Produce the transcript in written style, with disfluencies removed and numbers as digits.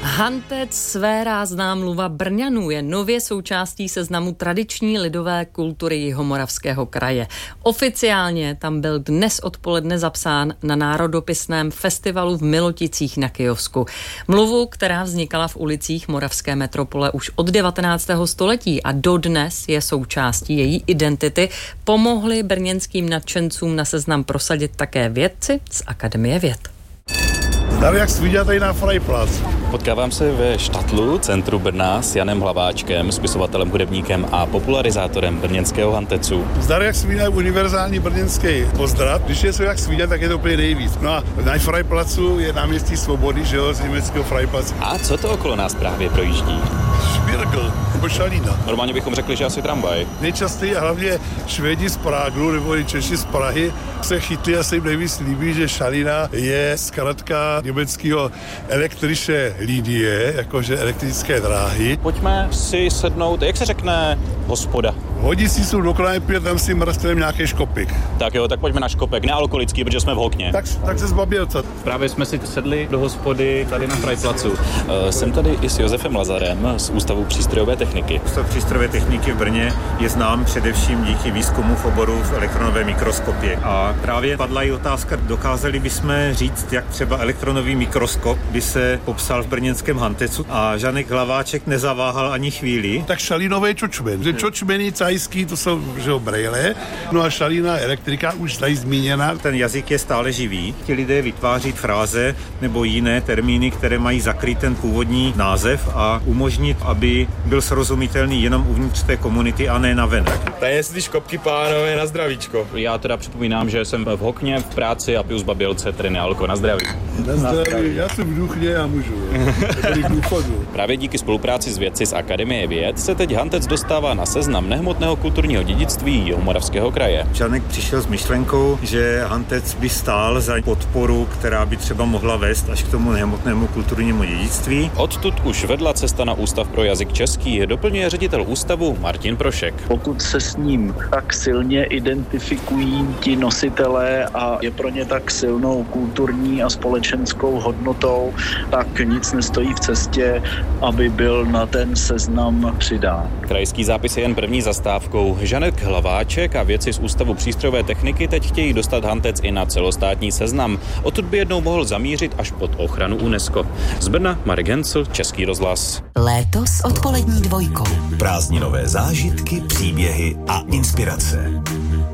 Hantec, svérázná mluva Brňanů, je nově součástí seznamu tradiční lidové kultury Jihomoravského kraje. Oficiálně tam byl dnes odpoledne zapsán na národopisném festivalu v Miloticích na Kyjovsku. Mluvu, která vznikala v ulicích moravské metropole už od 19. století a dodnes je součástí její identity, pomohli brněnským nadšencům na seznam prosadit také vědci z Akademie věd. Tady jak svíďa tady na Freiplatz. Potkávám se ve Štatlu, centru Brna, s Janem Hlaváčkem, spisovatelem, hudebníkem a popularizátorem brněnského hantecu. Zdar jak svíďa je univerzální brněnský pozdrav. Když je jak svíďa, tak je to úplně nejvíc. No a na Freiplatzu je náměstí Svobody, že jo, z německého Freiplatzu. A co to okolo nás právě projíždí? Špirgl, nebo šalína. Normálně bychom řekli, že asi tramvaj. Nejčastěji hlavně Švédi z Prágu nebo i Češi z Prahy se chytli a se jim nejvíc líbí, že šalína je zkratka německého elektrische Linie, jakože elektrické dráhy. Pojďme si sednout, jak se řekne hospoda? Hodí si jsou do klápě, tam si mrstneme nějaký škopik. Tak jo, tak pojďme na škopek, nealkoholický, protože jsme v Hokně. Tak se zbaběl co? Právě jsme si sedli do hospody tady na Freiplatzu. Jsem tady i s Josefem Lazarem z Ústavu přístrojové techniky. Ústav přístrojové techniky v Brně je znám především díky výzkumu v oboru v elektronové mikroskopě. A právě padla i otázka, dokázali bychom říct, jak třeba elektronový mikroskop by se popsal v brněnském hantecu, a Žanek Hlaváček nezaváhal ani chvíli. Tak šalínové čočmen. Že čočmeny cajský, to jsou že brejle, no a šalína elektrika už tady zmíněna. Ten jazyk je stále živý. Ti lidé vytváří fráze nebo jiné termíny, které mají zakrýt ten původní název a umožnit, aby byl srozumitelný jenom uvnitř té komunity a ne navenek. Tady jestli škopky, pánové, na zdravíčko. Já teda připomínám, že jsem v Hokně v práci a piju z Babělce, tedy nealko. Na zdraví. Na zdraví. Já jsem v Duchně a můžu. Právě díky spolupráci s vědci z Akademie věd se teď hantec dostává na seznam nehmotného kulturního dědictví Jihomoravského kraje. Žanek přišel s myšlenkou, že hantec by stál za podporu, která by třeba mohla vést až k tomu nehmotnému kulturnímu dědictví. Odtud už vedla cesta na Ústav pro jazyk český, doplňuje ředitel ústavu Martin Prošek. Pokud se s ním tak silně identifikují ti nositelé a je pro ně tak silnou kulturní a společenskou hodnotou, tak nic nestojí v cestě, aby byl na ten seznam přidán. Krajský zápis je jen první zastávkou. Žanek Hlaváček a vědci z Ústavu přístrojové techniky teď chtějí dostat hantec i na celostátní seznam. Odtud by jednou mohl zamířit až pod ochranu UNESCO. Z Brna Marek Hencl, Český rozhlas. Léto s odpolední dvojkou. Prázdninové zážitky, příběhy a inspirace.